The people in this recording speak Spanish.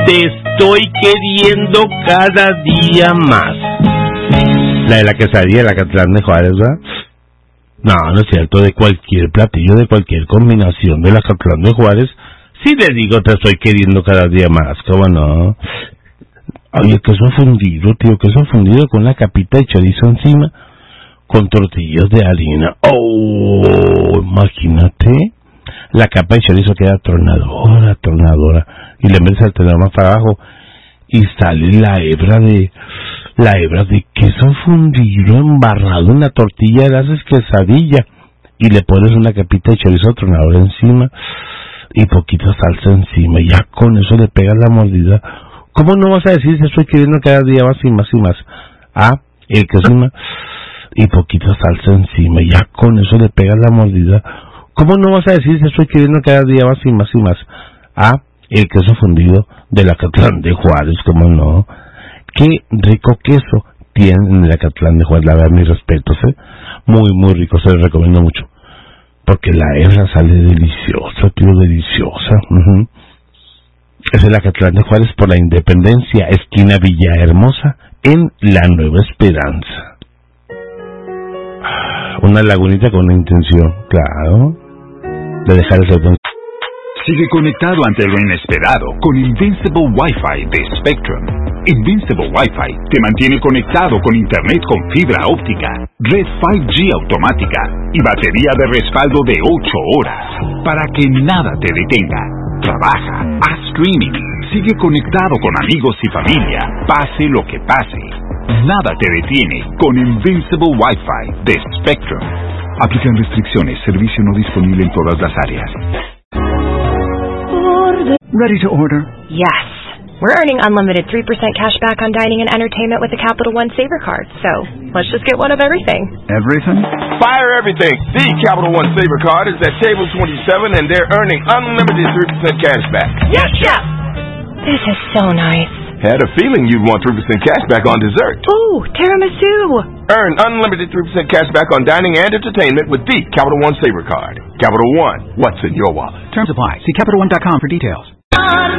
Te estoy queriendo cada día más. La de la quesadilla, la Catlán de Juárez, ¿verdad? No es cierto, de cualquier platillo, de cualquier combinación de la Catlán de Juárez, sí le digo, te estoy queriendo cada día más, ¿cómo no? Oye, queso fundido, tío, queso fundido con la capita de chorizo encima, con tortillas de harina. ¡Oh! Imagínate, la capa de chorizo queda tronadora, y le metes el tenedor más para abajo, y sale la hebra de queso fundido embarrado en la tortilla, le haces quesadilla, y le pones una capita de chorizo tronador encima, y poquita salsa encima, y ya con eso le pegas la mordida. ¿Cómo no vas a decir si estoy queriendo cada día más y más y más? El queso encima y poquita salsa encima, y ya con eso le pegas la mordida. ¿Cómo no vas a decir si estoy queriendo cada día más y más y más? El queso fundido de la Catlán de Juárez, ¿cómo no? Qué rico queso tienen en la Catlán de Juárez, la verdad, mis respetos, muy, muy rico, se les recomiendo mucho. Porque la hebra sale deliciosa, tío, deliciosa. Es el Acatlán de Juárez por la Independencia, esquina Villahermosa, en La Nueva Esperanza. Una lagunita con una intención, claro, de dejar ese don. Sigue conectado ante lo inesperado con Invincible Wi-Fi de Spectrum. Invincible Wi-Fi te mantiene conectado con internet con fibra óptica, red 5G automática y batería de respaldo de 8 horas para que nada te detenga. Trabaja, haz streaming, sigue conectado con amigos y familia, pase lo que pase. Nada te detiene con Invincible Wi-Fi de Spectrum. Aplican restricciones, servicio no disponible en todas las áreas. Ready to order? Yes. We're earning unlimited 3% cash back on dining and entertainment with the Capital One Saver Card, so let's just get one of everything. Everything? Fire everything! The Capital One Saver Card is at table 27 and they're earning unlimited 3% cash back. Yes, Chef! This is so nice. Had a feeling you'd want 3% cash back on dessert. Ooh, tiramisu! Earn unlimited 3% cash back on dining and entertainment with the Capital One Saver Card. Capital One, what's in your wallet? Terms apply. See CapitalOne.com for details.